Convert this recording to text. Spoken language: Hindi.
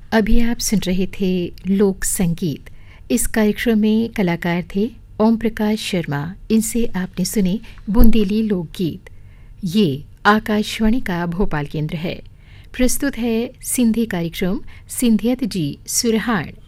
अभी आप सुन रहे थे लोक संगीत। इस कार्यक्रम में कलाकार थे ओम प्रकाश शर्मा। इनसे आपने सुने बुंदेली लोकगीत। ये आकाशवाणी का भोपाल केंद्र है। प्रस्तुत है सिंधी कार्यक्रम सिंधियत जी सुरहाण।